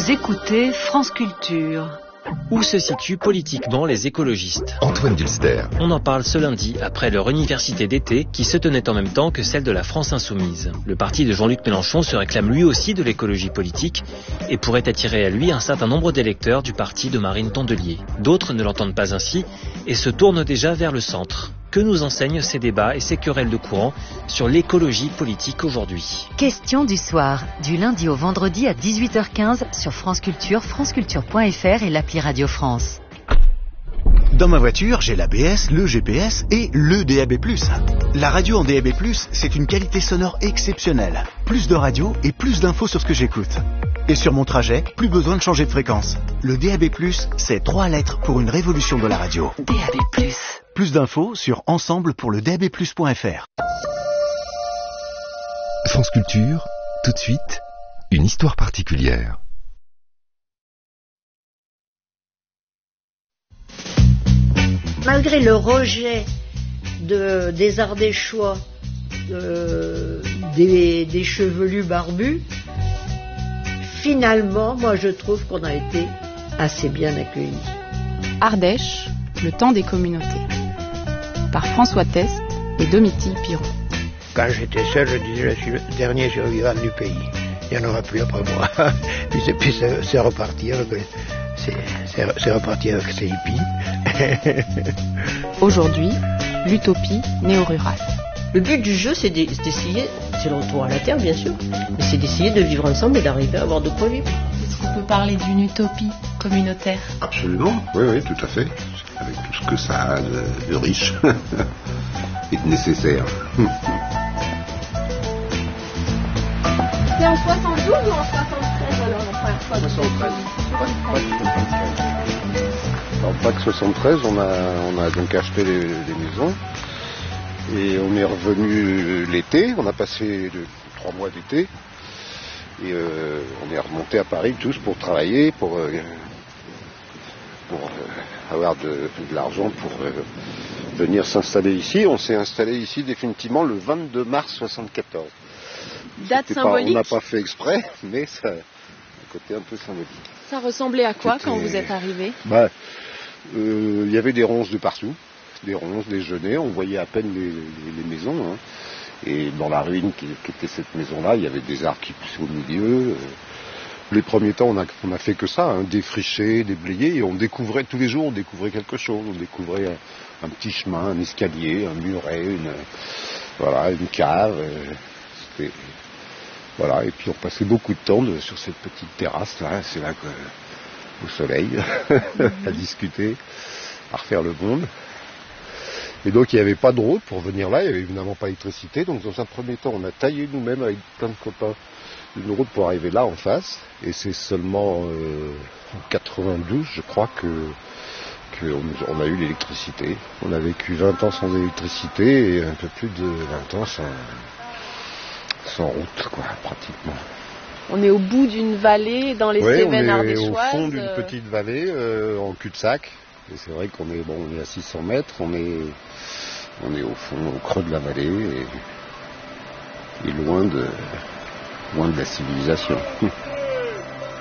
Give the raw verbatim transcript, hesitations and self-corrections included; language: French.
Vous écoutez France Culture. Où se situent politiquement les écologistes? Antoine Dulster. On en parle ce lundi, après leur université d'été, qui se tenait en même temps que celle de la France Insoumise. Le parti de Jean-Luc Mélenchon se réclame lui aussi de l'écologie politique et pourrait attirer à lui un certain nombre d'électeurs du parti de Marine Tondelier. D'autres ne l'entendent pas ainsi et se tournent déjà vers le centre. Que nous enseignent ces débats et ces querelles de courant sur l'écologie politique aujourd'hui? Question du soir, du lundi au vendredi à dix-huit heures quinze sur France Culture, franceculture point f r et l'appli Radio France. Dans ma voiture, j'ai l'A B S, le G P S et le D A B plus. La radio en D A B plus, c'est une qualité sonore exceptionnelle. Plus de radio et plus d'infos sur ce que j'écoute. Et sur mon trajet, plus besoin de changer de fréquence. Le D A B plus, c'est trois lettres pour une révolution de la radio. D A B plus. Plus d'infos sur ensemble pour le D A B plus point f r. France Culture, tout de suite, une histoire particulière. Malgré le rejet de, des Ardéchois, euh, des, des chevelus barbus, finalement, moi je trouve qu'on a été assez bien accueillis. Ardèche, le temps des communautés. Par François Test et Domitille Piron. Quand j'étais seul, je disais je suis le dernier survivant du pays. Il n'y en aura plus après moi. Puis c'est, puis c'est, c'est reparti avec, c'est, c'est, c'est reparti avec ces hippies. Aujourd'hui, l'utopie néo-rurale. Le but du jeu, c'est d'essayer, c'est le retour à la terre bien sûr, mais c'est d'essayer de vivre ensemble et d'arriver à avoir de quoi vivre. Est-ce qu'on peut parler d'une utopie communautaire? Absolument, oui, oui, tout à fait. Avec tout ce que ça a de, de riche et de nécessaire. C'est en soixante-douze ou en soixante-treize alors la première fois? soixante-treize. En Pâques soixante-treize, on a, on a donc acheté les, les maisons et on est revenu l'été, on a passé de, trois mois d'été et euh, on est remonté à Paris tous pour travailler, pour, euh, pour euh, avoir de, de l'argent pour euh, venir s'installer ici. On s'est installé ici définitivement le vingt-deux mars soixante-quatorze. Date C'était symbolique. Pas, on n'a pas fait exprès, mais ça a un côté un peu symbolique. Ça ressemblait à quoi C'était... quand vous êtes arrivé? Bah, euh, y avait des ronces de partout, des ronces, des genêts, on voyait à peine les, les, les maisons. Hein. Et dans la ruine qui, qui était cette maison-là, il y avait des arbres qui poussaient au milieu. Les premiers temps, on a, on a fait que ça, hein, défricher, déblayer, et on découvrait, tous les jours, on découvrait quelque chose. On découvrait un, un petit chemin, un escalier, un muret, une, voilà, une cave. C'était... Voilà, et puis on passait beaucoup de temps de, sur cette petite terrasse là, c'est là que, au soleil, à discuter, à refaire le monde. Et donc il n'y avait pas de route pour venir là, il n'y avait évidemment pas d'électricité, donc dans un premier temps on a taillé nous-mêmes avec plein de copains une route pour arriver là en face, et c'est seulement euh, en quatre-vingt-douze je crois que qu'on on a eu l'électricité. On a vécu vingt ans sans électricité et un peu plus de vingt ans sans... sans route, quoi, pratiquement. On est au bout d'une vallée dans les oui, Cévennes ardéchoises. ardéchoises. On est au fond d'une euh... petite vallée, euh, en cul-de-sac. Et c'est vrai qu'on est, bon, on est à six cents mètres, on est, on est au fond, au creux de la vallée, et, et loin de, loin de la civilisation.